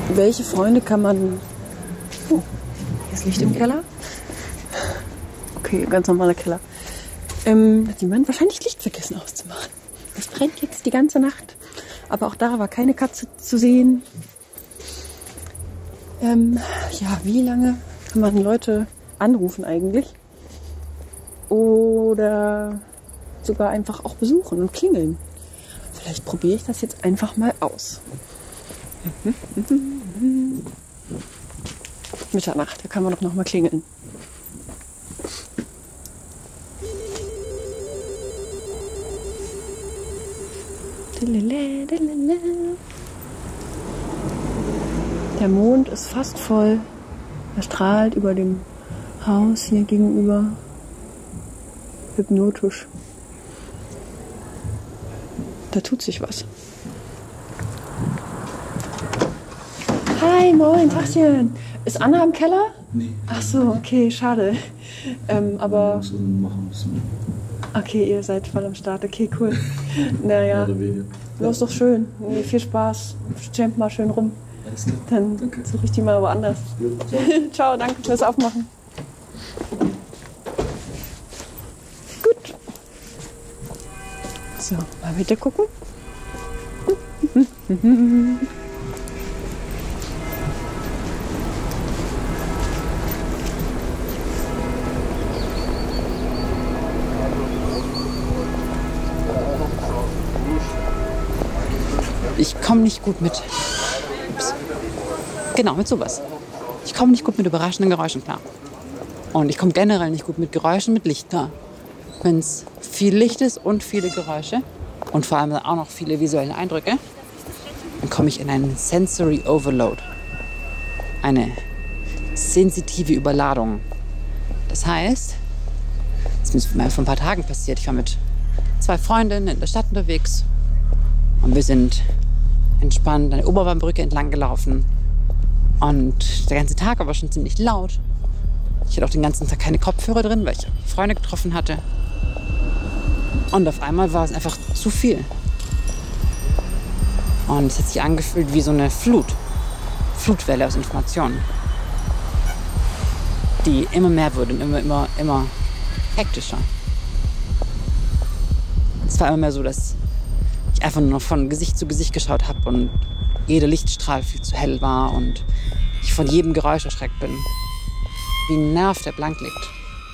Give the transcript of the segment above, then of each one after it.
Welche Freunde kann man... Oh, hier ist Licht im Keller. Okay, ganz normaler Keller. Hat jemand wahrscheinlich Licht vergessen auszumachen. Es brennt jetzt die ganze Nacht. Aber auch da war keine Katze zu sehen. Ja, wie lange kann man Leute anrufen eigentlich? Oder sogar einfach auch besuchen und klingeln. Vielleicht probiere ich das jetzt einfach mal aus. Mitternacht, da kann man doch noch mal klingeln. Der Mond ist fast voll. Er strahlt über dem Haus hier gegenüber. Hypnotisch. Da tut sich was. Hi, moin, Tachchen. Ist Anna im Keller? Nee. Ach so, okay, schade. Aber... Okay, ihr seid voll am Start. Okay, cool. Naja, das ist doch schön. Nee, viel Spaß. Champ mal schön rum. Alles klar. Dann suche ich die mal woanders. Ciao, danke fürs Aufmachen. Gut. So, mal bitte gucken. Ich komme nicht gut mit. Genau, mit sowas. Ich komme nicht gut mit überraschenden Geräuschen klar. Und ich komme generell nicht gut mit Geräuschen, mit Licht klar. Wenn es viel Licht ist und viele Geräusche und vor allem auch noch viele visuelle Eindrücke, dann komme ich in einen Sensory Overload. Eine sensitive Überladung. Das heißt, das ist mir vor ein paar Tagen passiert. Ich war mit 2 Freundinnen in der Stadt unterwegs und wir sind entspannt an der Oberbahnbrücke entlang gelaufen. Und der ganze Tag war schon ziemlich laut. Ich hatte auch den ganzen Tag keine Kopfhörer drin, weil ich Freunde getroffen hatte. Und auf einmal war es einfach zu viel. Und es hat sich angefühlt wie so eine Flutwelle aus Informationen, die immer mehr wurde und immer hektischer. Es war immer mehr so, dass ich einfach nur noch von Gesicht zu Gesicht geschaut habe und jeder Lichtstrahl viel zu hell war und ich von jedem Geräusch erschreckt bin. Wie ein Nerv, der blank liegt.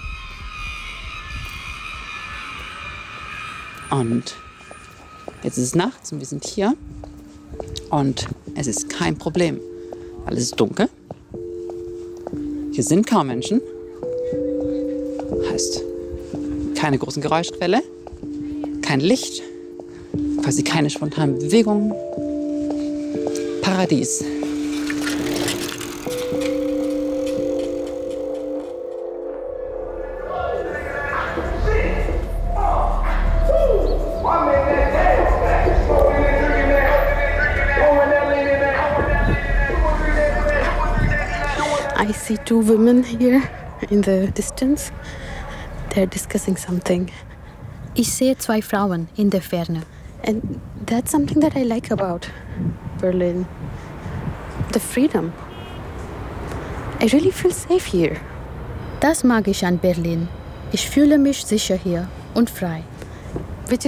Und jetzt ist es nachts und wir sind hier und es ist kein Problem, weil es ist dunkel. Hier sind kaum Menschen. Heißt, keine großen Geräuschquelle, kein Licht, quasi keine spontanen Bewegungen. Paradies. I see 2 women here in the distance. They're discussing something. Ich sehe 2 Frauen in der Ferne. And that's something that I like about Berlin. The freedom. I really feel safe here. Das mag ich an Berlin. Ich fühle mich sicher hier und frei. Which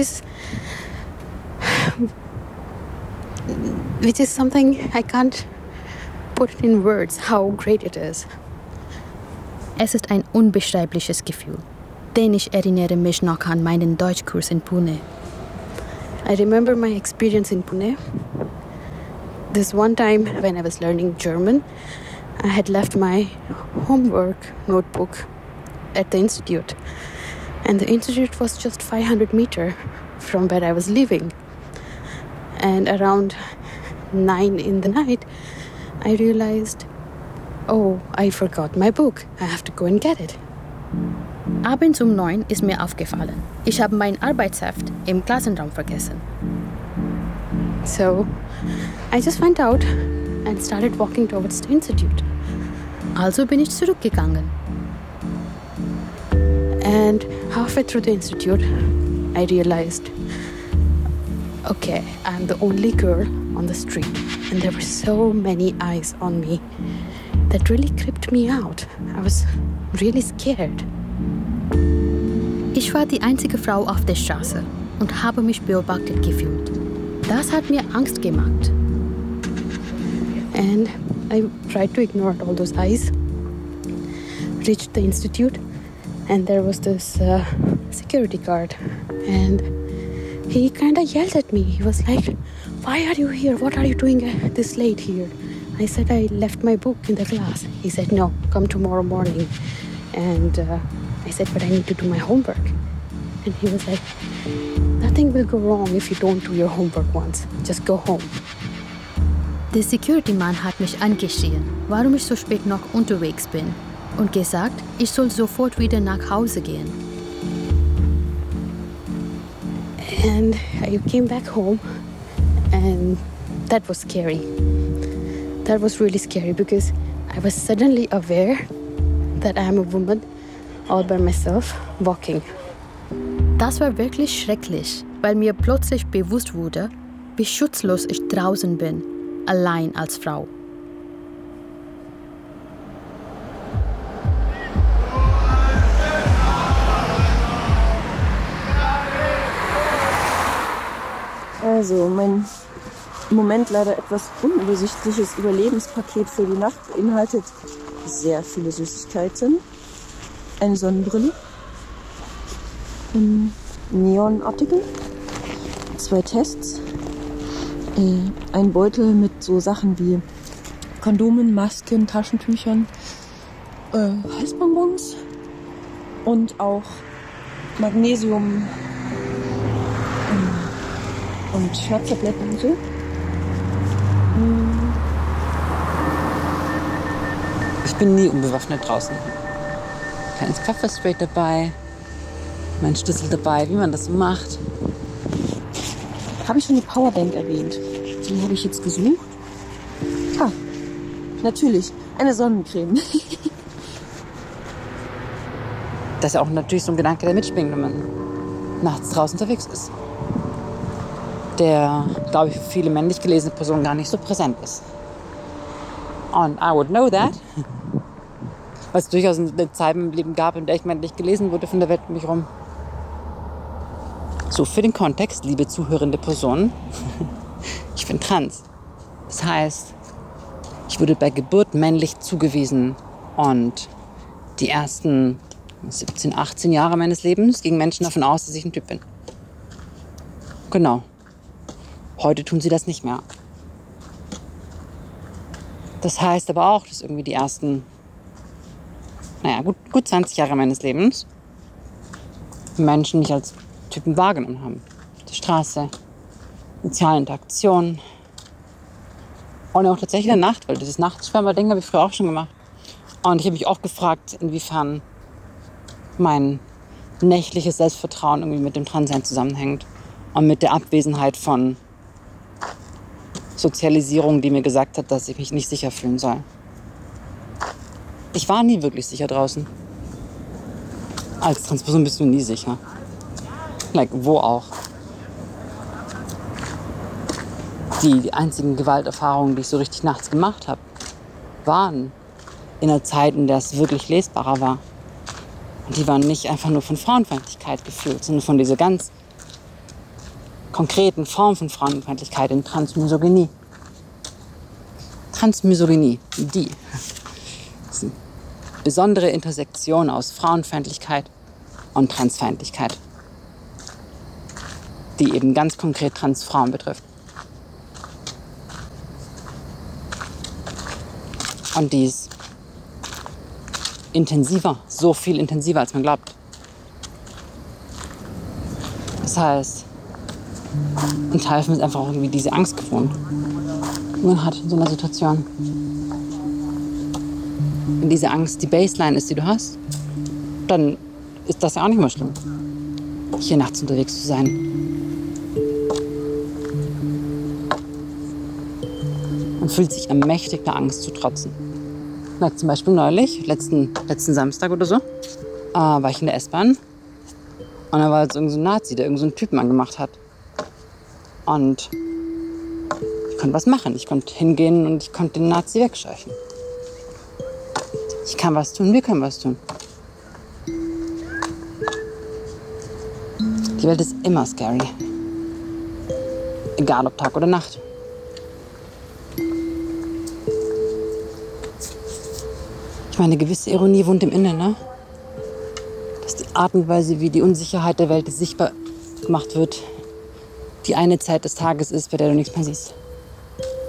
is something I can't put in words how great it is. Es ist ein unbeschreibliches Gefühl, denn ich erinnere mich noch an meinen Deutschkurs in Pune. I remember my experience in Pune. This one time when I was learning German, I had left my homework notebook at the institute. And the institute was just 500 meters from where I was living. And around 9 in the night, I realized, oh, I forgot my book. I have to go and get it. Abends um 9 ist mir aufgefallen. Ich habe mein Arbeitsheft im Klassenraum vergessen. So, I just went out and started walking towards the institute. Also bin ich zurückgegangen. And halfway through the institute, I realized, okay, I'm the only girl on the street, and there were so many eyes on me. That really creeped me out. I was really scared. Ich war die einzige Frau auf der Straße und habe mich beobachtet gefühlt. Das hat mir Angst gemacht. And I tried to ignore all those eyes. Reached the institute, and there was this security guard, and he kind of yelled at me. He was like, "Why are you here? What are you doing this late here?" I said, "I left my book in the class." He said, "No, come tomorrow morning." And I said, "But I need to do my homework." And he was like, "Nothing will go wrong if you don't do your homework once. Just go home." Der Security-Mann hat mich angeschrien, warum ich so spät noch unterwegs bin und gesagt, ich soll sofort wieder nach Hause gehen. And I came back home, and that was scary. That was really scary because I was suddenly aware that I am a woman all by myself walking. Das war wirklich schrecklich, weil mir plötzlich bewusst wurde, wie schutzlos ich draußen bin, allein als Frau. Also, mein im Moment leider etwas unübersichtliches Überlebenspaket für die Nacht beinhaltet sehr viele Süßigkeiten, eine Sonnenbrille, Neonartikel, 2 Tests, ein Beutel mit so Sachen wie Kondomen, Masken, Taschentüchern, Heißbonbons und auch Magnesium und Schmerztabletten und so. Ich bin nie unbewaffnet draußen. Kleines Pfefferspray dabei, mein Schlüssel dabei, wie man das so macht. Habe ich schon die Powerbank erwähnt? Die habe ich jetzt gesucht. Ah, natürlich, eine Sonnencreme. Das ist ja auch natürlich so ein Gedanke, der mitschwingt, wenn man nachts draußen unterwegs ist. Der, glaube ich, für viele männlich gelesene Personen gar nicht so präsent ist. Und I would know that. Weil es durchaus eine Zeit im Leben gab, in der ich männlich gelesen wurde von der Welt um mich herum. So, für den Kontext, liebe zuhörende Personen, ich bin trans. Das heißt, ich wurde bei Geburt männlich zugewiesen und die ersten 17, 18 Jahre meines Lebens gingen Menschen davon aus, dass ich ein Typ bin. Genau. Heute tun sie das nicht mehr. Das heißt aber auch, dass irgendwie die ersten, gut 20 Jahre meines Lebens Menschen mich als Typen wahrgenommen haben. Auf der Straße, soziale Interaktion und auch tatsächlich in der Nacht, weil dieses Nachtschwärmer-Ding habe ich früher auch schon gemacht. Und ich habe mich auch gefragt, inwiefern mein nächtliches Selbstvertrauen irgendwie mit dem Transsein zusammenhängt und mit der Abwesenheit von Sozialisierung, die mir gesagt hat, dass ich mich nicht sicher fühlen soll. Ich war nie wirklich sicher draußen. Als Transperson bist du nie sicher. Wo auch. Die einzigen Gewalterfahrungen, die ich so richtig nachts gemacht habe, waren in einer Zeit, in der es wirklich lesbarer war. Und die waren nicht einfach nur von Frauenfeindlichkeit gefühlt, sondern von dieser ganz konkreten Form von Frauenfeindlichkeit in Transmisogynie. Transmisogynie, die ist eine besondere Intersektion aus Frauenfeindlichkeit und Transfeindlichkeit, die eben ganz konkret Transfrauen betrifft. Und die ist intensiver, so viel intensiver, als man glaubt. Das heißt, ein Teil von mir ist einfach irgendwie diese Angst gewohnt, die man hat in so einer Situation. Wenn diese Angst die Baseline ist, die du hast, dann ist das ja auch nicht mehr schlimm, hier nachts unterwegs zu sein. Man fühlt sich ermächtigt, der Angst zu trotzen. Zum Beispiel neulich, letzten Samstag oder so, war ich in der S-Bahn und da war jetzt irgend so ein Nazi, der irgend so einen Typen angemacht hat. Und ich konnte was machen. Ich konnte hingehen und ich konnte den Nazi wegscheuchen. Ich kann was tun, wir können was tun. Die Welt ist immer scary. Egal ob Tag oder Nacht. Ich meine, eine gewisse Ironie wohnt im Inneren, ne? Dass die Art und Weise, wie die Unsicherheit der Welt sichtbar gemacht wird, die eine Zeit des Tages ist, bei der du nichts mehr siehst.